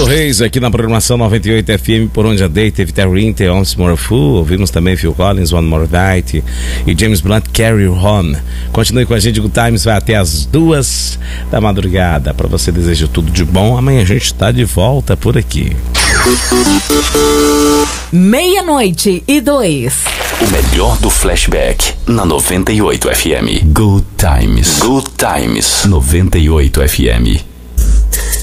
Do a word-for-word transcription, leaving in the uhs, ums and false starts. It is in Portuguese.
Nando Reis aqui na programação noventa e oito F M, por onde a Day teve Terry Inter, Once More Fool. Ouvimos também Phil Collins, One More Night e James Blunt, Carry On. Continue com a gente, Good Times vai até as duas da madrugada. Para você, desejo tudo de bom. Amanhã a gente está de volta por aqui. Meia-noite e dois. O melhor do flashback na noventa e oito F M. Good Times. Good Times. noventa e oito F M.